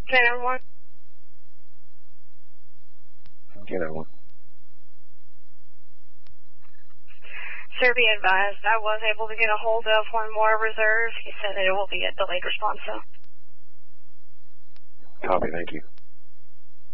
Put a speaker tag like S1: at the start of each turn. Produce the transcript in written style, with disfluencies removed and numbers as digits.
S1: 10 everyone.
S2: Get that one.
S1: Sir, be advised, I was able to get a hold of one more reserve. He said that it will be a delayed response, though.
S2: Copy, thank you.